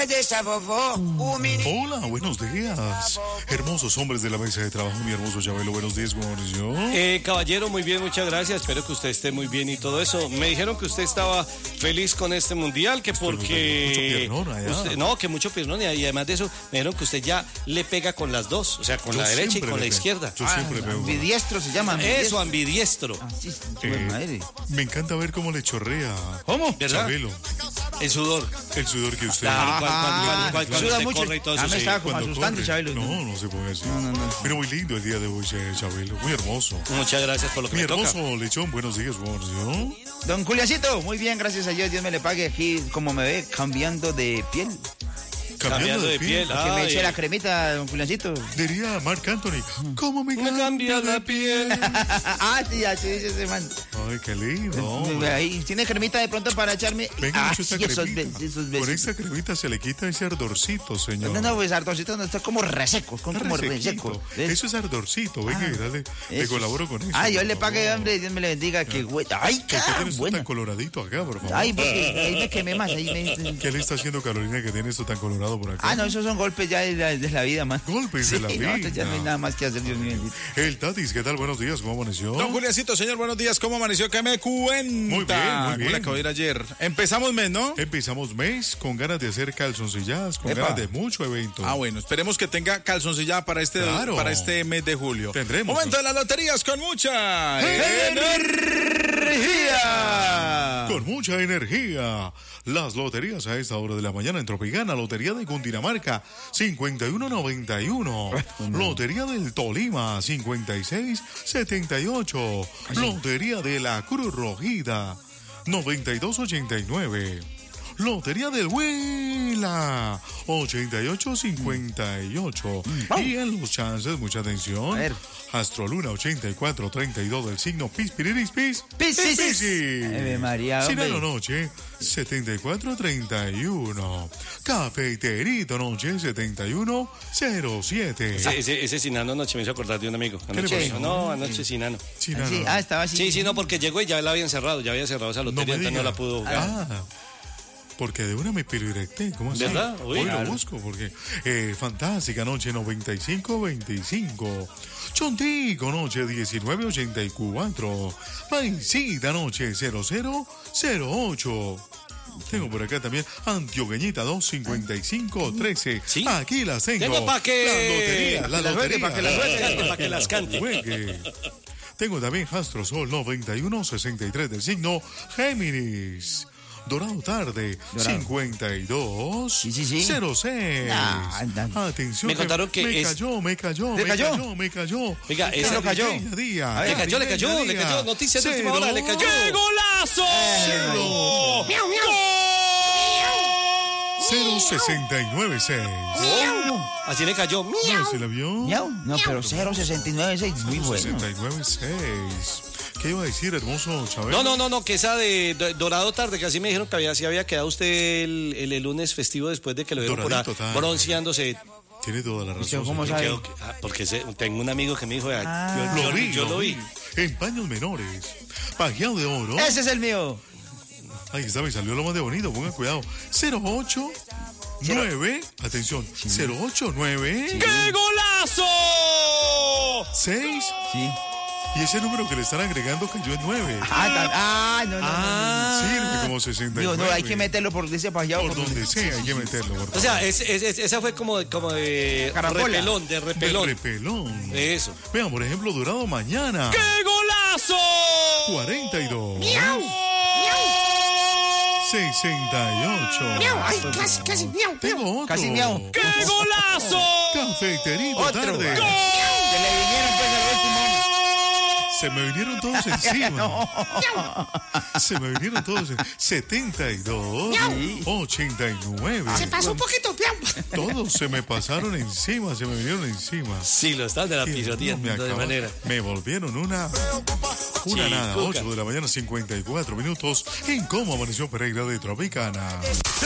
Hola, buenos días. Hermosos hombres de la mesa de trabajo, mi hermoso Chabelo. Buenos días, ¿cómo amaneció? Caballero, muy bien, muchas gracias. Espero que usted esté muy bien y todo eso. Me dijeron que usted estaba feliz con este mundial, que porque... Mucho piernón allá. Usted, no, que mucho piernón. Y además de eso, me dijeron que usted ya le pega con las dos. O sea, con la derecha y con la izquierda. Yo siempre pego. Ambidiestro se llama. Eso, ambidiestro. Sí, Me encanta ver cómo le chorrea. ¿Cómo? ¿Verdad? Chabelo, El sudor. el sudor que usted... Cuando suda usted mucho. corre y todo Ya eso, me sí. estaba como Cuando asustando, corre. Chabelo. No se ponga así. No. Pero muy lindo el día de hoy, Chabelo. Muy hermoso. Muchas gracias por lo que Mi me toca. hermoso lechón, buenos días, ¿cómo amaneció? Don Juliancito, muy bien, gracias a Dios. Dios me le pague aquí, como me ve, cambiando de piel. Cambiando de piel. Que me eche la cremita, don Juliancito. Diría Marc Anthony, ¿cómo me Me cambia la piel. Sí, así dice ese man. Ay, qué lindo. Ahí, ¿tiene cremita de pronto para echarme? Venga, mucho esta sí, esos cremita. esos Con besitos. esta cremita se le quita ese ardorcito, señor. No, pues ardorcito no está como reseco, Está como resequito. reseco. ¿Ves? Eso es ardorcito, venga, le Eso. colaboro con eso. Dios por le pague, favor. hombre, Dios me le bendiga, que güey. Ay, ¿Por qué cara, tienes tú bueno. tan coloradito acá, por favor? Ay, porque ahí me quemé más. ¿Qué le está haciendo Carolina que tiene esto tan colorado por acá? No, esos son golpes ya de la vida, man. Golpes de la No, entonces ya no hay vida. nada más que hacer, Dios mío bendito. El Tatis, ¿qué tal? Buenos días, ¿cómo amaneció? Don Juliancito, señor, buenos días. ¿Cómo amaneció? ¿Qué me cuenta? Muy bien. ¿Cómo le acabó de ir ayer? Empezamos mes, ¿no? Empezamos mes con ganas de hacer calzoncilladas, con Epa. ganas de mucho evento. Bueno, esperemos que tenga calzoncillada para Claro. este mes de julio. Tendremos. Momento de las loterías con mucha ¡Energía! Con mucha energía. Las loterías a esta hora de la mañana en Tropicana, Lotería de Cundinamarca, 5191. Lotería del Tolima, 5678. Lotería de la Cruz Rojida, 9289. Lotería del Huila, 8858. Y en los chances, mucha atención. A ver. Astroluna 8432 del signo Pispiriris Pis. Piscis. Ave María, Sinano hombre. Noche 7431. Cafeterito Noche 7107. Ese Sinano anoche me hizo acordar de un amigo. le Anoche pasó? dijo, no, anoche Sinano. Sinano. Sí, estaba así. Sí, no, porque llegó y ya la habían cerrado. Ya había cerrado esa No lotería, me entonces no diga. la pudo jugar. Porque de una me directé, ¿cómo así? ¿Verdad? Uy, Hoy claro. lo busco, porque Fantástica Noche 9525. Chontico Noche 1984. Paisita Noche 0008. Tengo por acá también Antioqueñita 25513. ¿Sí? Aquí las tengo. Tengo pa' que- La la lotería. juegue, pa' que la juegue. Para que las cante. Juegue. Tengo también Astrosol 9163 del signo Géminis. Dorado Tarde, Dorado. 52 Sí. 06. No. Atención. Me contaron que me es- cayó. ¿Le cayó? Oiga, Oiga, ese lo cayó. Día, A ver, le cayó. Noticias de última hora, le cayó. ¡Qué golazo! 0696. Así le cayó. ¿No se la vio? Miau. No, pero 069.6, muy bueno. 696. ¿Qué iba a decir, hermoso Chabelo? No, que esa de Dorado Tarde, que así me dijeron que sí había quedado usted el lunes festivo después de que lo vieron por ahí, Doradito Tarde. bronceándose. Tiene toda la razón. ¿Cómo señor. sabe? Porque tengo un amigo que me dijo, Lo yo vi. En paños menores. Pajeado de oro. Ese es el mío. Ahí está, me salió lo más de bonito, pongan cuidado. 089, atención, 089 ¡Qué golazo! 6. Sí. Y ese número que le están agregando cayó en 9. No. Sirve como 69. Digo, no, hay que meterlo por ese paseado. Por donde sea, hay que meterlo. Por o sea, esa fue como de Carambola. repelón, de repelón. repelón. Eso. Vean, por ejemplo, Dorado Mañana. ¡Qué golazo! 42. 68. Ay, casi, miau. Tengo otro. Casi miau. ¡Qué golazo! Cafeterito Otro. Tarde. Se le vinieron pues al último. Se me vinieron todos encima. Se me vinieron todos. 72, 89. Se pasó un poquito, miau. Todos se me pasaron encima, se me vinieron encima. Sí, lo están de la Y no pisoteando de manera. me volvieron una nada, Chicuca. 8 de la mañana, 54 minutos, en Cómo Amaneció Pereira de Tropicana.